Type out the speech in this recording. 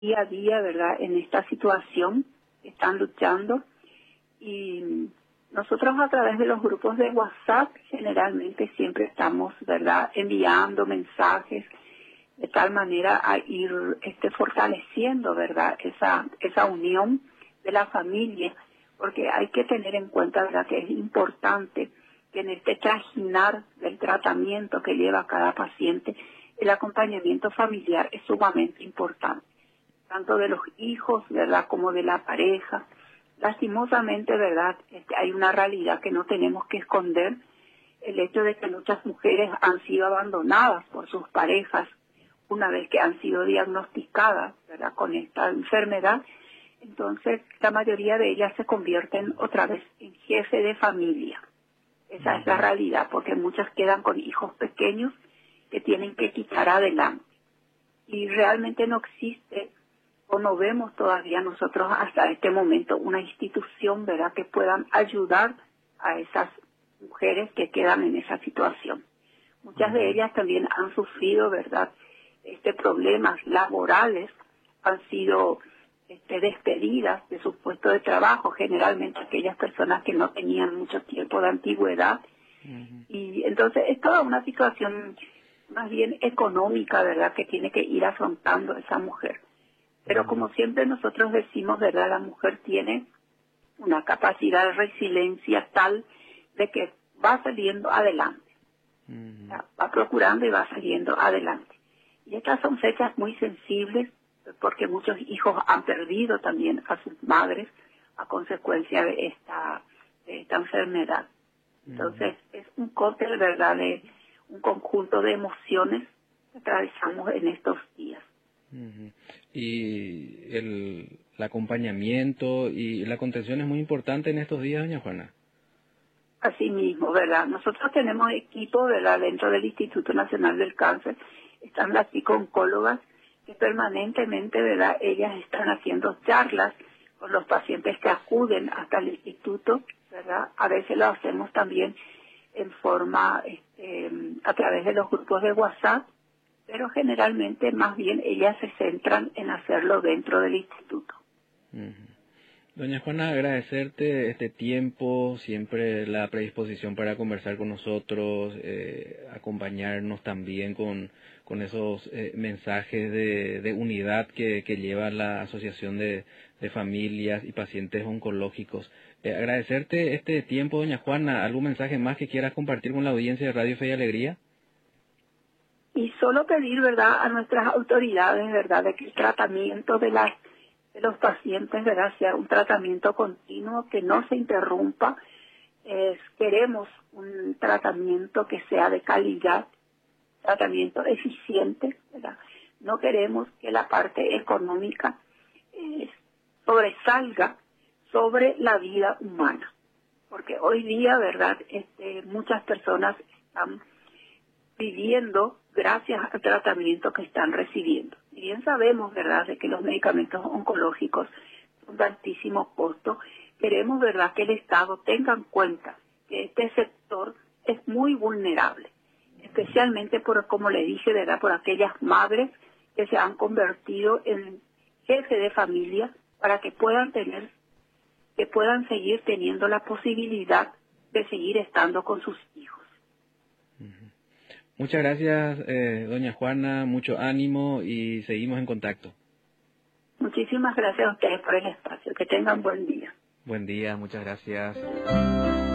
día a día, ¿verdad?, en esta situación, están luchando. Y nosotros a través de los grupos de WhatsApp generalmente siempre estamos, ¿verdad?, enviando mensajes de tal manera a ir fortaleciendo, ¿verdad?, esa unión de la familia, porque hay que tener en cuenta, ¿verdad?, que es importante que en este trajinar del tratamiento que lleva cada paciente, el acompañamiento familiar es sumamente importante, tanto de los hijos, ¿verdad?, como de la pareja. Lastimosamente, ¿verdad?, hay una realidad que no tenemos que esconder, el hecho de que muchas mujeres han sido abandonadas por sus parejas una vez que han sido diagnosticadas, ¿verdad?, con esta enfermedad. Entonces, la mayoría de ellas se convierten otra vez en jefe de familia. Esa es la realidad, porque muchas quedan con hijos pequeños que tienen que quitar adelante. Y realmente no existe, o no vemos todavía nosotros hasta este momento, una institución, ¿verdad?, que puedan ayudar a esas mujeres que quedan en esa situación. Muchas de ellas también han sufrido, ¿verdad?, problemas laborales, han sido despedidas de su puesto de trabajo, generalmente aquellas personas que no tenían mucho tiempo de antigüedad. Y entonces es toda una situación más bien económica, ¿verdad?, que tiene que ir afrontando esa mujer. Pero como siempre nosotros decimos, ¿verdad?, la mujer tiene una capacidad de resiliencia tal de que va saliendo adelante. Va procurando y va saliendo adelante. Y estas son fechas muy sensibles porque muchos hijos han perdido también a sus madres a consecuencia de esta enfermedad. Entonces es un cóctel, ¿verdad?, de un conjunto de emociones que atravesamos en estos días. Y el acompañamiento y la contención es muy importante en estos días, doña Juana. Así mismo, ¿verdad? Nosotros tenemos equipo, ¿verdad?, dentro del Instituto Nacional del Cáncer. Están las psico-oncólogas que permanentemente, ¿verdad?, ellas están haciendo charlas con los pacientes que acuden hasta el instituto, ¿verdad? A veces lo hacemos también en forma, a través de los grupos de WhatsApp, pero generalmente más bien ellas se centran en hacerlo dentro del instituto. Doña Juana, agradecerte este tiempo, siempre la predisposición para conversar con nosotros, acompañarnos también con esos mensajes de unidad que lleva la Asociación de Familias y Pacientes Oncológicos. Agradecerte este tiempo, doña Juana. ¿Algún mensaje más que quieras compartir con la audiencia de Radio Fe y Alegría? Y solo pedir, ¿verdad?, a nuestras autoridades, ¿verdad?, de que el tratamiento de los pacientes, ¿verdad?, sea un tratamiento continuo, que no se interrumpa. Queremos un tratamiento que sea de calidad, tratamiento eficiente, ¿verdad? No queremos que la parte económica sobresalga sobre la vida humana, porque hoy día, ¿verdad?, muchas personas están viviendo gracias al tratamiento que están recibiendo. Y bien sabemos, ¿verdad?, de que los medicamentos oncológicos son de altísimo costo. Queremos, ¿verdad?, que el Estado tenga en cuenta que este sector es muy vulnerable, especialmente por, como le dije, ¿verdad?, por aquellas madres que se han convertido en jefe de familia para que puedan seguir teniendo la posibilidad de seguir estando con sus hijos. Muchas gracias, doña Juana, mucho ánimo y seguimos en contacto. Muchísimas gracias a ustedes por el espacio. Que tengan buen día. Buen día, muchas gracias.